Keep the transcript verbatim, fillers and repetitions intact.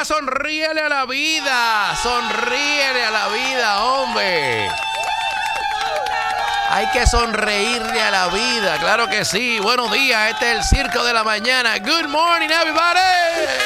sonríele a la vida. Sonríele a la vida, hombre. Hay que sonreírle a la vida, claro que sí. Buenos días, este es el Circo de la Mañana. Good morning, everybody.